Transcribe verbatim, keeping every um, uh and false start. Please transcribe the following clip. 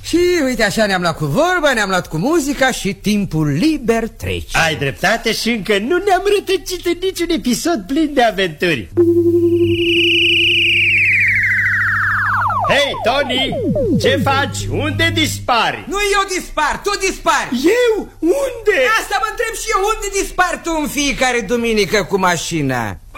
Și uite așa ne-am luat cu vorba, ne-am luat cu muzica și timpul liber trece. Ai dreptate și încă nu ne-am rătăcit în niciun episod plin de aventuri. Hei, Tony, ce faci? Unde dispari? Nu eu dispar, tu dispari. Eu? Unde? Asta mă întreb și eu, unde dispari tu în fiecare duminică cu mașina?